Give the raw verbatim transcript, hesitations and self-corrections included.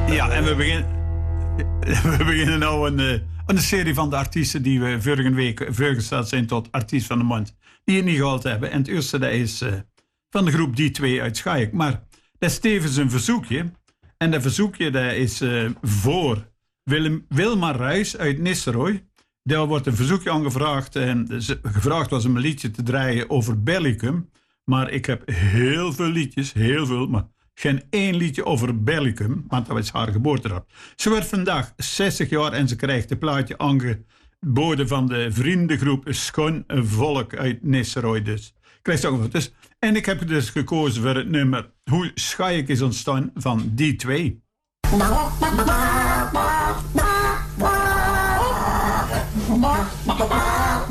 Ja, en we beginnen, we beginnen nu een, uh, een serie van de artiesten die we vorige week voorgesteld zijn tot artiest van de maand. Die het niet gehaald hebben. En het eerste dat is uh, van de groep D twee uit Schaik. Maar dat is tevens een verzoekje. En dat verzoekje dat is uh, voor Willem, Wilma Ruijs uit Nistelrooy. Daar wordt een verzoekje aangevraagd. En gevraagd was om een liedje te draaien over Bellicum. Maar ik heb heel veel liedjes, heel veel, maar geen één liedje over Bellicum, want dat was haar geboortedag. Ze wordt vandaag zestig jaar en ze krijgt een plaatje aangeboden van de vriendengroep Schoon Volk uit Nistelrooy. Dus krijgt ze ook wat. Dus, en ik heb dus gekozen voor het nummer Hoe Schaik is ontstaan van D twee.